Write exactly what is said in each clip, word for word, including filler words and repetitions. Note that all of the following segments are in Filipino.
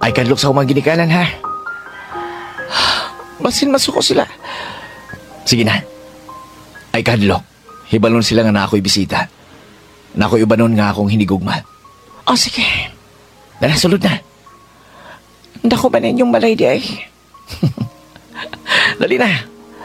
Ay kadlok sa umang ginikanan ha. Basin masuko sila. Sige na. Ay kadlok. Hibalon sila nga na ako'y bisita. Na ako'y ubanon nga akong hinigugma. O sige. Dala, sulod na. Dako ba ninyong malay di ay? Dali na.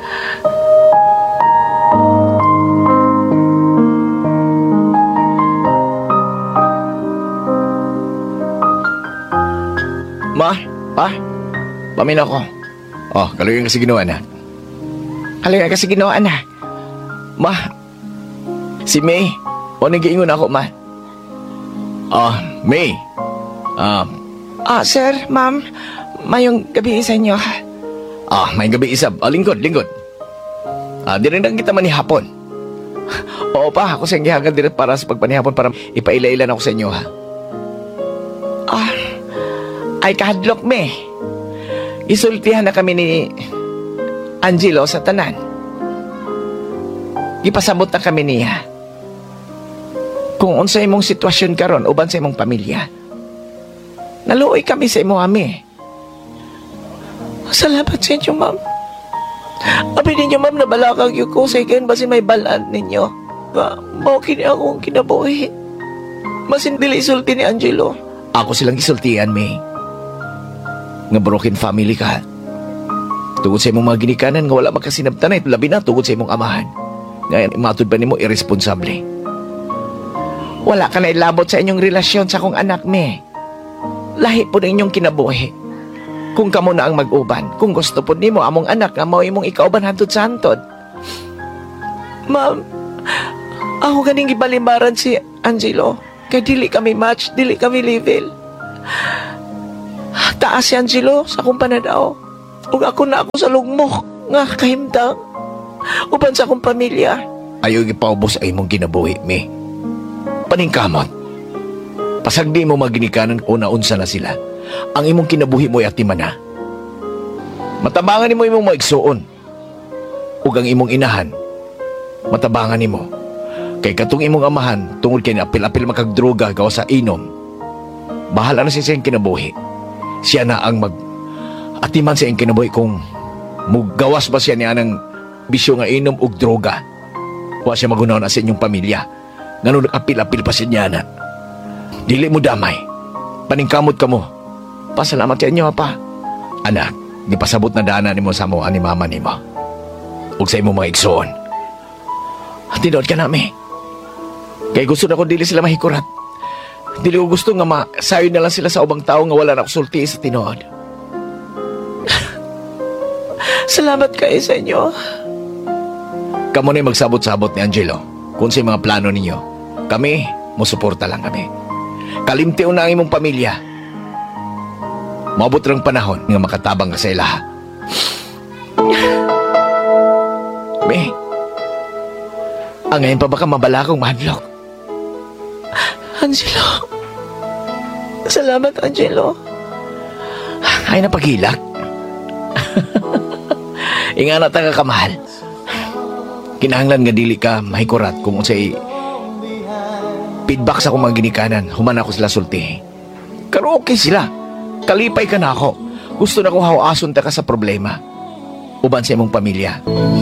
Ma, pa, pamin ako. Oh, kaluyan kasi ginawa na. Kaluyan kasi ginawa na. Ma, si May, o nag-iingon ako, ma. Oh, May. Ah, Ah, sir, ma'am, mayong gabi sa inyo. ah, may gabi isab. Oh, lingkod, lingkod. Ah, dinindang kita man ni hapon. Oo pa, ako sa gihagan din para sa pagpanihapon para ipaila-ilan ako sa inyo, ha. Ah, ay kahadlok me. Isultihan na kami ni Angelo sa tanan. Ipasabot na kami niya. Kung unsa imong sitwasyon karon uban sa imong pamilya. Naluoy kami sa imo ami. Salamat sa inyo, ma'am. Abi ninyo, ma'am, nabalakag yung ko sa ikan basi may balaan ninyo. Ba, mao kini akong kinabuhi. Masin dili isulti ni Angelo. Ako silang isultian, May. Nga broken family ka. Tungod sa imong mga ginikanan nga wala makasinabtanay, labi na tungod sa imong amahan. Ngayon, imatod ba nimo irresponsable? Wala ka na ilabot sa inyong relasyon sa akong anak, me. Lahi po na inyong kinabuhi. Kung kamo na ang mag-uban, kung gusto po nimo among anak nga mao imong ikauban hantod sa hantod. Ma'am, ako ganing gibalimbaran si Angelo. Kaya dili kami match, dili kami level. Taas si Angelo sa akong panadaw. Ug ako na ako sa lugmok nga kahimtang. Uban sa akong pamilya. Ayaw ipaubos ay imong ginabuhi, May. Paningkamot. Pasagdi mo maginikanan o naunsa na sila. Ang imong kinabuhi mo ay atiman na. Matabangan nimo imong maigsuon. Ug ang imong inahan, matabangan nimo. Kay katong imong amahan, tungod kay apil-apil makagdroga gawa sa inom. Bahala na siya sa iyang kinabuhi. Siya na ang mag atiman sa iyang kinabuhi kung mugawas ba siya niya ng bisyo nga inom ug droga. Wa siya magunaw na sa inyong pamilya. Ngano apil-apil pa siya niya na. Dili mo damay. Paningkamot ka mo. Pasalamat sa inyo, pa. Anak, gipasabot na daanan nimo sa mo ani mama nimo. Ug sa imo mga igsoon. Tinod ka nami. Kay gusto na ko dili sila mahikurat. Dili ko gusto nga masayon na lang sila sa ubang tao nga wala na sulti sa tinuod. Salamat kayo sa inyo. Kamo na magsabot-sabot ni Angelo kung sa mga plano ninyo. Kami, musuporta lang kami. Kalimtiw na ang imong pamilya. Maabot rang panahon nga makatabang ka sa ila. May, ang ngayon pa baka mabala akong mahadlok. Angelo. Salamat, Angelo. Ay napagilak. Ingana ta ka kamahal. Kinahanglan nga dili ka mahikurat kung unsay feedback sa akong mga ginikanan. Human ako sila sulti. Pero okay sila. Kalipay ka na ako. Gusto na kong hawason ta ka sa problema. Uban sa imong pamilya.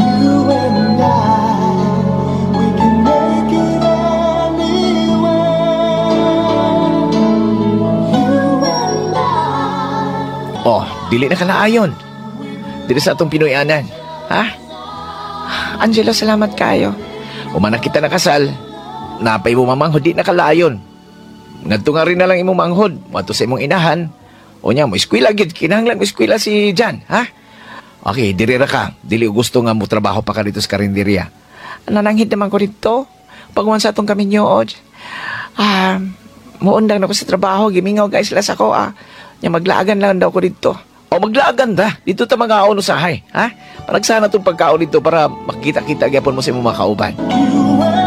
Oh, dili na ka naayon. Dili sa atong Pinoyanan. Ha? Angelo, salamat kayo. Umanak kita nakasal. Napay mo mamanghod, di nakalayon. Ngadto nga rin na lang imong manghod. Wato sa imong inahan. O niya, mo eskwela gid. Kinahanglan mo eskwela si Jan, ha? Okay, dirira ka. Dili gusto nga mo trabaho pa ka dito sa karinderya. Nananghid naman ko dito. Pagwan sa atong kami nyo, ah, muundang na ko sa trabaho. Gimingaw guys sila sa ko, ah. Nya maglaagan lang daw ko dito. O maglaagan da. Dito ta mga aon usahay, ha? Parang sana itong pagkaon dito para makita-kita gyapon mo sa imong mga kauban.